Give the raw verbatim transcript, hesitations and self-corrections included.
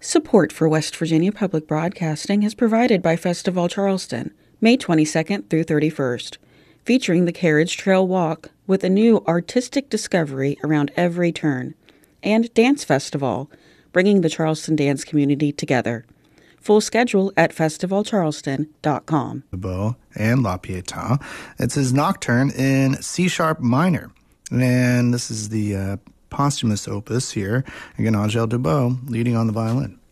Support for West Virginia Public Broadcasting is provided by Festival Charleston, May twenty-second through thirty-first, featuring the Carriage Trail Walk with a new artistic discovery around every turn, and Dance Festival, bringing the Charleston dance community together. Full schedule at festival charleston dot com. Dubois and La Pietà. It's his nocturne in C-sharp minor. And this is the uh, posthumous opus here. Again, Angèle Dubois leading on the violin.